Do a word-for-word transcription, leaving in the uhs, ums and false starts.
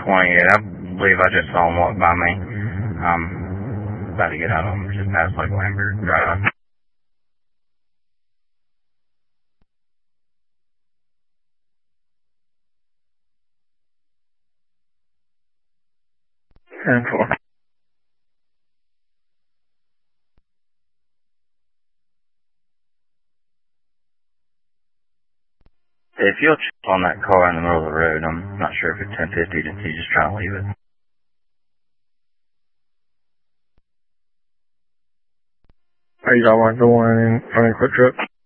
twenty-eight. I believe I just saw him walk by me. Um, about to get out of him, just past like Lambert Drive. ten four. If you'll check on that car in the middle of the road, I'm not sure if it's ten fifty, did he just try to leave it? Are you talking about the one in front of Quick Trip?